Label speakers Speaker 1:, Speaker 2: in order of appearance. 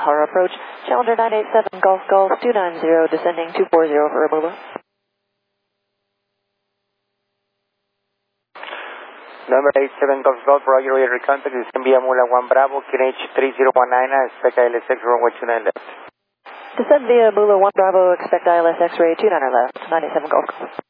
Speaker 1: Guadalajara approach. Challenger 987 Golf Golf 290 descending 240 for Amula.
Speaker 2: Number 87 Golf Golf, Roger, Roger, contact is Via Mula 1 Bravo, QNH 3019, expect ILSX runway 29 left.
Speaker 1: Descend via Mula 1 Bravo, expect ILS X-ray 29 left, 97 Golf Golf.